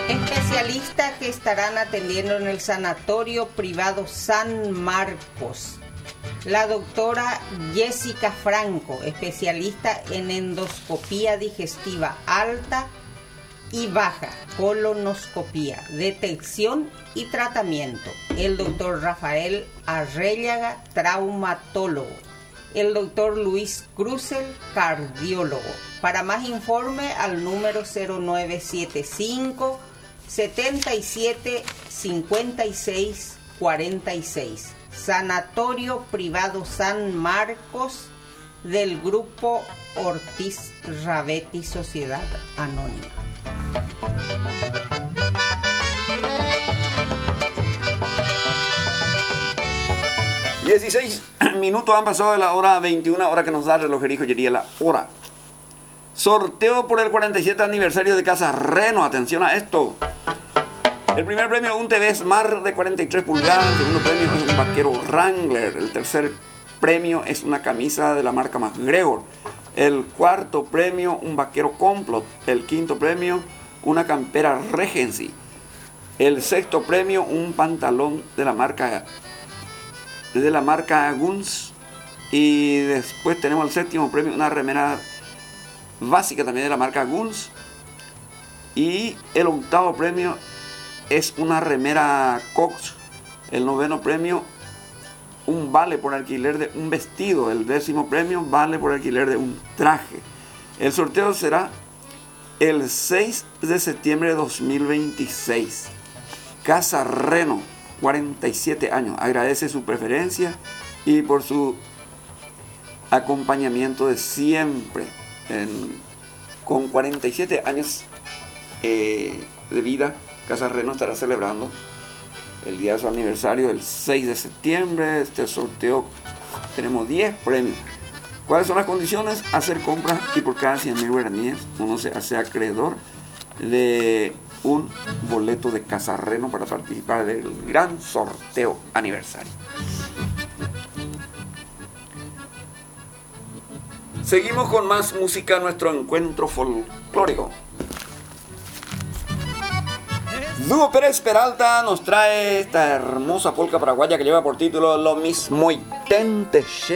Especialistas que estarán atendiendo en el Sanatorio Privado San Marcos. La doctora Jessica Franco, especialista en endoscopía digestiva alta y baja, colonoscopía, detección y tratamiento. El doctor Rafael Arréllaga, traumatólogo. El doctor Luis Cruzel, cardiólogo. Para más informe al número 0975 77 56 46. Sanatorio Privado San Marcos del Grupo Ortiz Rabetti Sociedad Anónima. Dieciséis minutos han pasado de la hora 21, hora que nos da el reloj y joyería la hora. Sorteo por el 47 aniversario de Casa Reno. Atención a esto. El primer premio, un TV Smart de 43 pulgadas. El segundo premio es un vaquero Wrangler. El tercer premio es una camisa de la marca MacGregor. El cuarto premio, un vaquero Complot. El quinto premio, una campera Regency. El sexto premio, un pantalón de la marca Guns. Y después tenemos el séptimo premio, una remera básica también de la marca Guns. Y el octavo premio es una remera Cox. El noveno premio, un vale por alquiler de un vestido. El décimo premio, vale por alquiler de un traje. El sorteo será el 6 de septiembre de 2026. Casa Reno, 47 años. Agradece su preferencia y por su acompañamiento de siempre. Con 47 años de vida, Casa Reno estará celebrando el día de su aniversario el 6 de septiembre. Este sorteo tenemos 10 premios. ¿Cuáles son las condiciones? Hacer compras y por cada 100.000 guaraníes uno se hace acreedor de un boleto de Casa Reno para participar del gran sorteo aniversario. Seguimos con más música, nuestro encuentro folclórico. Dúo Pérez Peralta nos trae esta hermosa polca paraguaya que lleva por título Lo mismo y Tente.